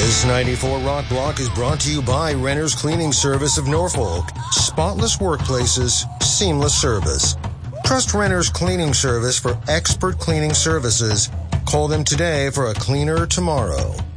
This 94 Rock Block is brought to you by Renter's Cleaning Service of Norfolk. Spotless workplaces, seamless service. Trust Renter's Cleaning Service for expert cleaning services. Call them today for a cleaner tomorrow.